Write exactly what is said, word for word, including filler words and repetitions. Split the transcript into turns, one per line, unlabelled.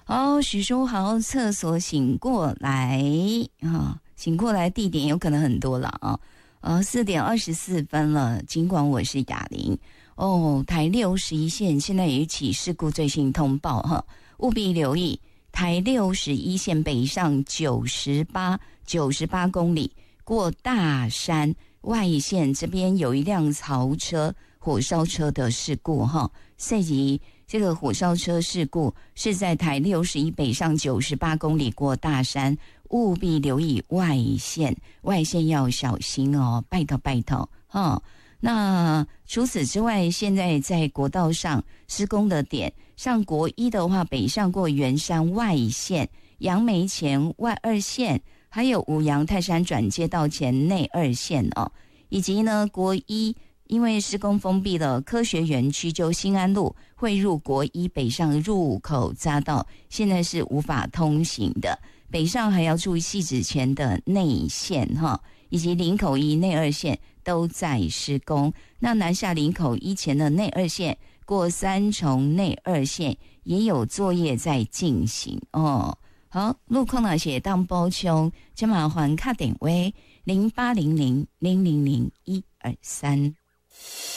好，许书豪厕所醒过来啊，醒过来地点有可能很多了啊。呃，四点二十四分了，尽管我是哑铃哦，台六十一线现在有一起事故最新通报哈，务必留意台六十一线北上九十八九十八公里过大山外线这边有一辆槽车火烧车的事故哈，涉及这个火烧车事故是在台六十一北上九十八公里过大山，务必留意外线，外线要小心哦，拜托拜托哈。那除此之外，现在在国道上施工的点，上国一的话，北上过圆山外线、杨梅前外二线，还有五杨泰山转接道前内二线哦，以及呢国一。因为施工封闭了科学园区，就新安路汇入国一北上入口匝道，现在是无法通行的。北上还要注意汐止前的内线哈，以及林口一内二线都在施工。那南下林口一前的内二线过三重内二线也有作业在进行哦。好，路况那些当补充，就麻烦卡点位零八零零零零零一二三。